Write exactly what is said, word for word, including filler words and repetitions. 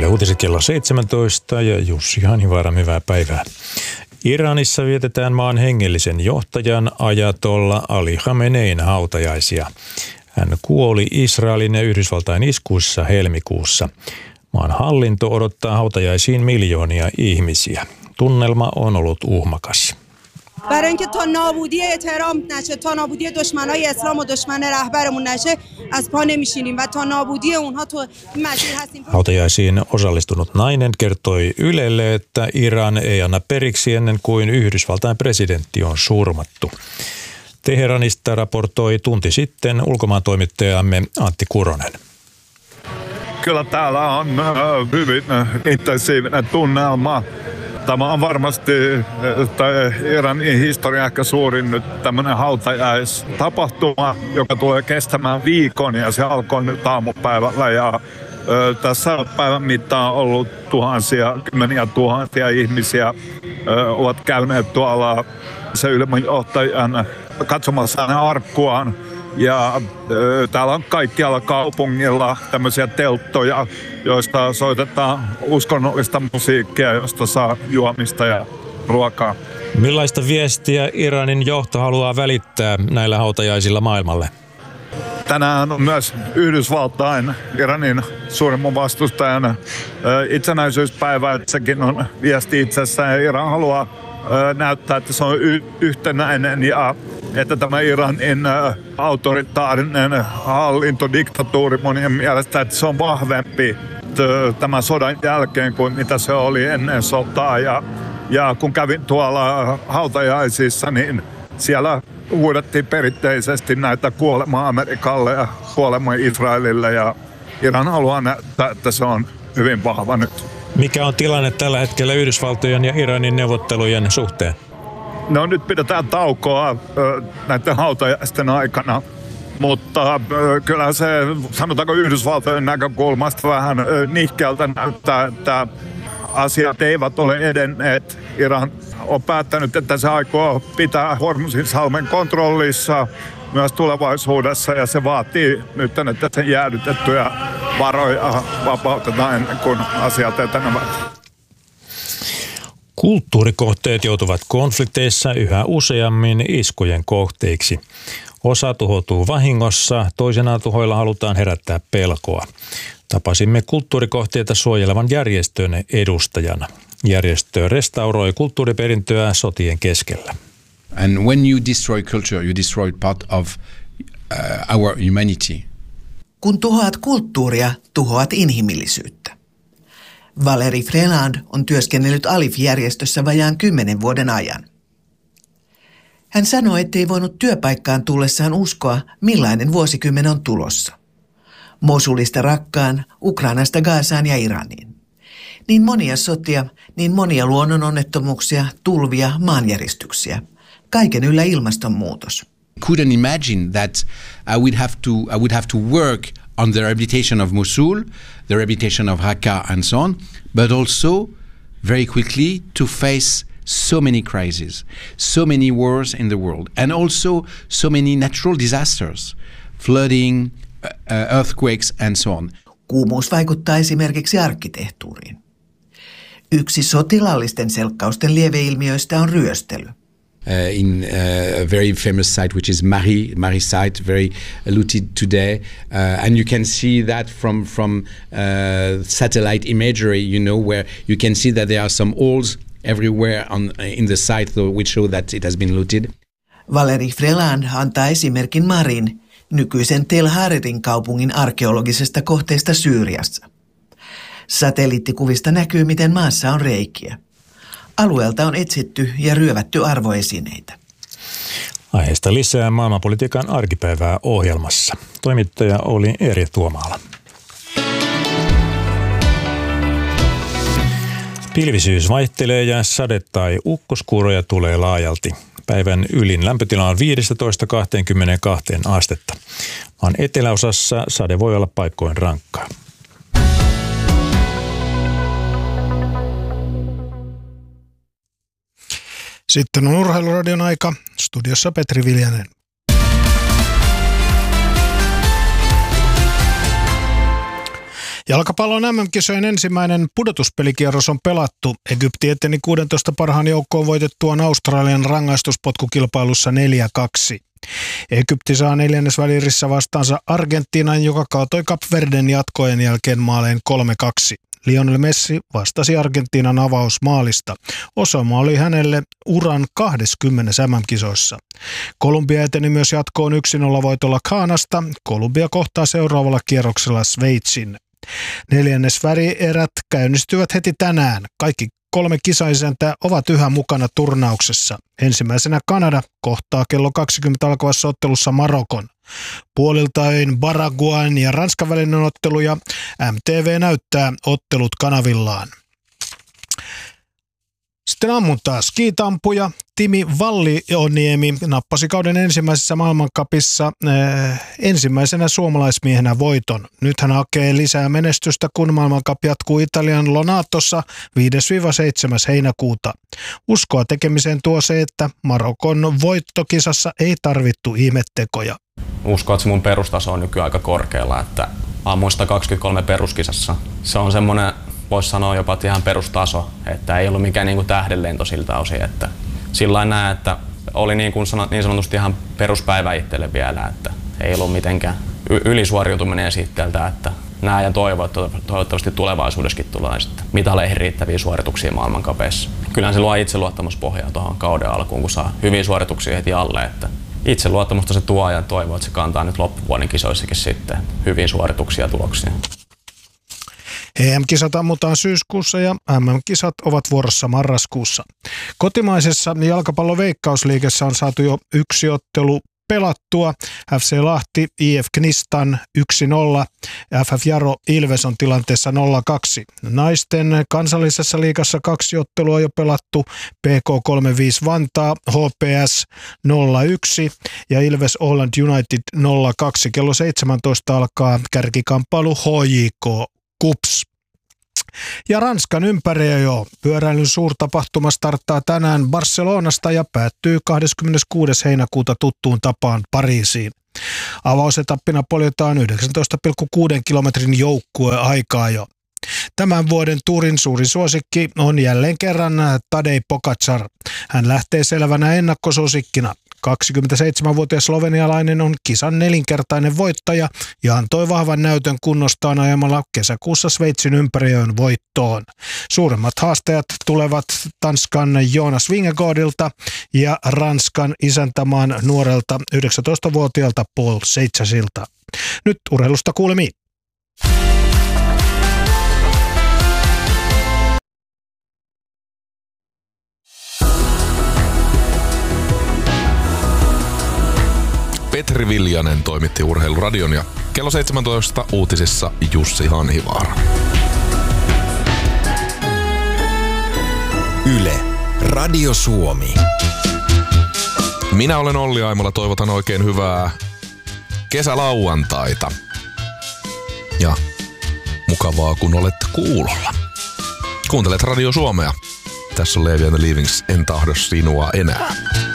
Yle Uutiset kello seitsemäntoista ja Jussi Hanivaara, hyvää päivää. Iranissa vietetään maan hengellisen johtajan ajatolla Ali Khamenein hautajaisia. Hän kuoli Israelin ja Yhdysvaltain iskuissa helmikuussa. Maan hallinto odottaa hautajaisiin miljoonia ihmisiä. Tunnelma on ollut uhmakas. برای اینکه تا نابودی احترام نشه تا نابودی دشمنای اسلام و دشمن رهبرمون نشه از پا نمیشینیم و تا نابودی اونها تو مسیر هستیم. Hautajaisiin osallistunut nainen kertoi Ylelle, että Iran ei anna periksi ennen kuin Yhdysvaltain presidentti on surmattu. Teheranista raportoi tunti sitten ulkomaantoimittajamme Antti Kuronen. Kyllä täällä on hyvin intensiivinen tunnelma. Tämä on varmasti Iranin historian ehkä suurin nyt tämmöinen hautajaistapahtuma, joka tulee kestämään viikon ja se alkoi nyt aamupäivällä. Ja ö, tässä päivän mittaan on ollut tuhansia, kymmeniä tuhansia ihmisiä ö, ovat käyneet tuolla se ylimmänjohtajan katsomassa hänen arkkuaan. Ja ö, täällä on kaikkialla kaupungilla tämmöisiä telttoja, joista soitetaan uskonnollista musiikkia, josta saa juomista ja ruokaa. Millaista viestiä Iranin johto haluaa välittää näillä hautajaisilla maailmalle? Tänään on myös Yhdysvaltain, Iranin suurimman vastustajan ö, itsenäisyyspäivä. Sekin on viesti itsessään. Iran haluaa ö, näyttää, että se on y- yhtenäinen ja että tämä Iranin ä, autoritaarinen hallintodiktatuuri monien mielestä, että se on vahvempi t- tämän sodan jälkeen kuin mitä se oli ennen sotaa. Ja, ja kun kävin tuolla hautajaisissa, niin siellä huudettiin perinteisesti näitä kuolema Amerikalle ja kuolema Israelille. Ja Iran haluaa näyttää, että se on hyvin vahva nyt. Mikä on tilanne tällä hetkellä Yhdysvaltojen ja Iranin neuvottelujen suhteen? No nyt pidetään taukoa näiden hautajaisten aikana, mutta kyllä se, sanotaanko Yhdysvaltojen näkökulmasta vähän nihkeältä näyttää, että asiat eivät ole edenneet. Iran on päättänyt, että se aikoo pitää Hormuzin salmen kontrollissa myös tulevaisuudessa ja se vaatii nyt, että sen jäädytettyjä varoja vapautetaan ennen kuin asiat etenevät. Kulttuurikohteet joutuvat konflikteissa yhä useammin iskujen kohteiksi. Osa tuhoutuu vahingossa, toisenaan tuhoilla halutaan herättää pelkoa. Tapasimme kulttuurikohteita suojelevan järjestön edustajana. Järjestö restauroi kulttuuriperintöä sotien keskellä. And when you destroy culture, you destroy part of uh, our humanity. Kun tuhoat kulttuuria, tuhoat inhimillisyyttä. Valérie Freland on työskennellyt Alif-järjestössä vajaan kymmenen vuoden ajan. Hän sanoi, ettei voinut työpaikkaan tullessaan uskoa, millainen vuosikymmen on tulossa. Mosulista Rakkaan, Ukrainasta Gazaan ja Iraniin. Niin monia sotia, niin monia luonnononnettomuuksia, tulvia, maanjäristyksiä. Kaiken yllä ilmastonmuutos. Couldn't imagine that I would have to I would have to work on the rehabilitation of Mosul, the rehabilitation of Raqqa and so on, but also very quickly to face so many crises, so many wars in the world, and also so many natural disasters, flooding, uh, earthquakes and so on. Kuumuus vaikuttaa esimerkiksi arkkitehtuuriin. Yksi sotilaallisten selkkausten lieveilmiöistä on ryöstely. Uh, in uh, a very famous site, which is Mari, Mari site, very looted today, uh, and you can see that from from uh, satellite imagery. You know, where you can see that there are some holes everywhere on in the site, which show that it has been looted. Valérie Freland antaa esimerkin Marin, nykyisen Tel Haririn kaupungin arkeologisesta kohteesta Syyriassa. Satelliittikuvista näkyy, miten maassa on reikiä. Alueelta on etsitty ja ryövätty arvoesineitä. Aiheesta lisää maailmanpolitiikan arkipäivää ohjelmassa. Toimittaja oli Erja Tuomaala. Pilvisyys vaihtelee ja sade- tai ukkoskuuroja tulee laajalti. Päivän ylin lämpötila on viisitoista kaksikymmentäkaksi astetta. Maan eteläosassa sade voi olla paikkoin rankkaa. Sitten on Urheiluradion aika. Studiossa Petri Viljanen. Jalkapallon äm äm-kisojen ensimmäinen pudotuspelikierros on pelattu. Egypti eteni kuusitoista parhaan joukkoon voitettuaan Australian rangaistuspotkukilpailussa neljä kaksi. Egypti saa neljännesvälirissä vastaansa Argentiinan, joka kaatoi Kap Verden jatkojen jälkeen maaleen kolme kaksi. Lionel Messi vastasi Argentiinan avausmaalista. Osuma oli hänelle uran kaksikymmentä äm äm-kisoissa. Kolumbia eteni myös jatkoon yksi nolla voitolla Ghanasta. Kolumbia kohtaa seuraavalla kierroksella Sveitsin. Neljännesvälierät käynnistyvät heti tänään. Kaikki kolme kisaisäntää ovat yhä mukana turnauksessa. Ensimmäisenä Kanada kohtaa kello kaksikymmentä alkavassa ottelussa Marokon. Puoliltain Paraguayn ja Ranskan välinen ottelu ja M T V näyttää ottelut kanavillaan. Sitten ammuntaa. Skiitampuja Timi Vallioniemi nappasi kauden ensimmäisessä maailmancupissa äh, ensimmäisenä suomalaismiehenä voiton. Nyt hän hakee lisää menestystä, kun maailmancup jatkuu Italian Lonatossa viides seitsemäs heinäkuuta. Uskoa tekemiseen tuo se, että Marokon voittokisassa ei tarvittu ihmettekoja. Uskon, että se mun perustaso on nykyään aika korkealla, että ammuin sata kaksikymmentäkolme peruskisassa. Se on semmoinen, voisi sanoa jopa ihan perustaso, että ei ollut mikään niin kuin tähdenlento siltä osin, että sillä näen, että oli niin, kuin sanot, niin sanotusti ihan peruspäivä itselle vielä, että ei ollut mitenkään y- ylisuoriutuminen esitteeltä, että näen ja toivon, että toivottavasti tulevaisuudessakin tulee sitten mitaleihin riittäviä suorituksia maailmankapeissa. Kyllähän se luo itseluottamuspohjaa tuohon kauden alkuun, kun saa hyviä suorituksia heti alle, että itseluottamusta se tuo ja toivoo, että se kantaa nyt loppuvuoden kisoissakin sitten hyviä suorituksia ja tuloksia. E M-kisat ammutaan syyskuussa ja M M-kisat ovat vuorossa marraskuussa. Kotimaisessa jalkapalloveikkausliigassa on saatu jo yksi ottelu pelattua. F C Lahti, I F Knistan yksi nolla, F F Jaro Ilves on tilanteessa nolla kaksi. Naisten kansallisessa liigassa kaksi ottelua on jo pelattu. P K kolme viisi Vantaa, H P S nolla yksi ja Ilves Åland United nolla kaksi. Kello seitsemäntoista alkaa kärkikamppailu H J K Kups. Ja Ranskan ympäriajo. Pyöräilyn suurtapahtuma starttaa tänään Barcelonasta ja päättyy kahdeskymmeneskuudes heinäkuuta tuttuun tapaan Pariisiin. Avausetappina poljetaan yhdeksäntoista pilkku kuusi kilometrin joukkueaikaa jo. Tämän vuoden Turin suuri suosikki on jälleen kerran Tadej Pogačar. Hän lähtee selvänä ennakkosuosikkina. kaksikymmentäseitsemänvuotias slovenialainen on kisan nelinkertainen voittaja ja antoi vahvan näytön kunnostaan ajamalla kesäkuussa Sveitsin ympäriöön voittoon. Suuremmat haastajat tulevat Tanskan Jonas Vingegaardilta ja Ranskan isäntämaan nuorelta yhdeksäntoistavuotiaalta Paul Seichasilta. Nyt urheilusta kuulemiin. Petri Viljanen toimitti Urheiluradion ja kello seitsemäntoista uutisissa Jussi Hanhivaara. Yle, Radio Suomi. Minä olen Olli Aimola, toivotan oikein hyvää kesälauantaita. Ja mukavaa, kun olette kuulolla. Kuuntelet Radio Suomea. Tässä on Levi and the Leavings, en tahdo sinua enää.